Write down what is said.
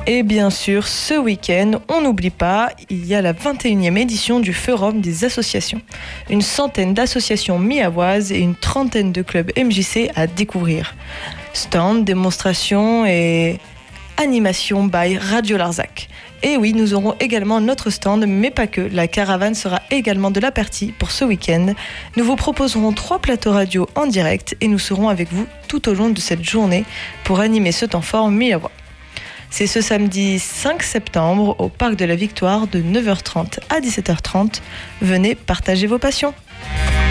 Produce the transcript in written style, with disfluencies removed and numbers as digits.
Et bien sûr, ce week-end, on n'oublie pas, il y a la 21e édition du Forum des associations. Une centaine d'associations miaoises et une trentaine de clubs MJC à découvrir. Stand, démonstrations et animation by Radio Larzac. Et oui, nous aurons également notre stand, mais pas que. La caravane sera également de la partie pour ce week-end. Nous vous proposerons 3 plateaux radio en direct et nous serons avec vous tout au long de cette journée pour animer ce temps fort miaois. C'est ce samedi 5 septembre au Parc de la Victoire de 9h30 à 17h30. Venez partager vos passions.